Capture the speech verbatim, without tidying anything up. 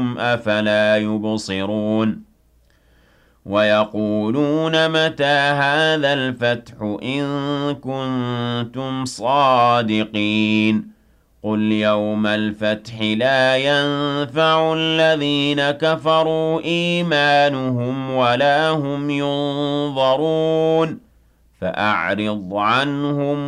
أَبْصَارَهُمْ أَفَلَا يُبْصِرُونَ وَيَقُولُونَ مَتَىٰ هَٰذَا الْفَتْحُ إِن كُنتُمْ صَادِقِينَ قُلْ يَوْمَ الْفَتْحِ لَا يَنفَعُ الَّذِينَ كَفَرُوا إِيمَانُهُمْ وَلَا هُمْ يُنظَرُونَ فَأَعْرِضْ عَنْهُمْ